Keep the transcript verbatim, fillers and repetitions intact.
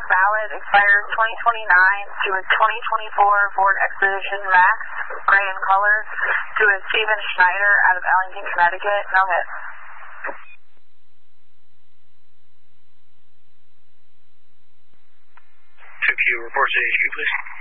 ballot expires twenty twenty-nine to a twenty twenty-four Ford Expedition Max, gray in color, to a Steven Schneider out of Ellington, Connecticut. No hit. two Q, report to H Q, please.